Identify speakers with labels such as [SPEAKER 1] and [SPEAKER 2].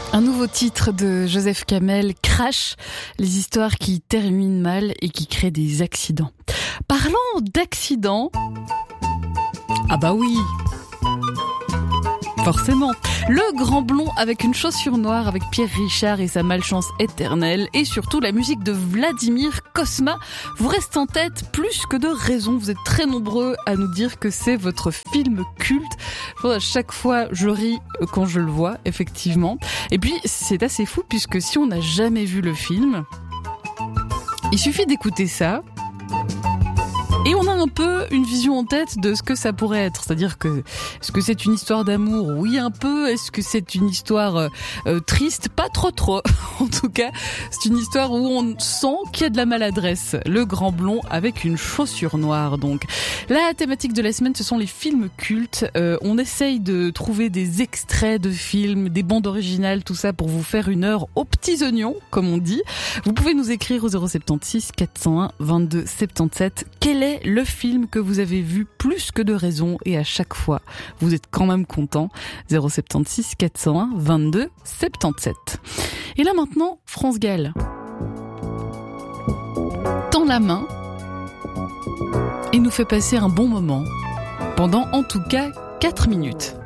[SPEAKER 1] Un nouveau titre de Joseph Kamel, Crash, les histoires qui terminent mal et qui créent des accidents. Parlant d'accidents, ah bah oui, forcément. Le grand blond avec une chaussure noire avec Pierre Richard et sa malchance éternelle et surtout la musique de Vladimir Cosma vous reste en tête plus que de raison. Vous êtes très nombreux à nous dire que c'est votre film culte. À chaque fois, je ris quand je le vois, effectivement. Et puis, c'est assez fou puisque si on n'a jamais vu le film, il suffit d'écouter ça. Et on a un peu une vision en tête de ce que ça pourrait être. C'est-à-dire que, est-ce que c'est une histoire d'amour? Oui, un peu. Est-ce que c'est une histoire triste? Pas trop. En tout cas, c'est une histoire où on sent qu'il y a de la maladresse. Le grand blond avec une chaussure noire, donc. La thématique de la semaine, ce sont les films cultes. On essaye de trouver des extraits de films, des bandes originales, tout ça pour vous faire une heure aux petits oignons, comme on dit. Vous pouvez nous écrire au 076 401 22 77. Quel est le film que vous avez vu plus que de raison et à chaque fois vous êtes quand même content? 076 401 22 77. Et là maintenant, France Gall tend la main et nous fait passer un bon moment pendant en tout cas 4 minutes.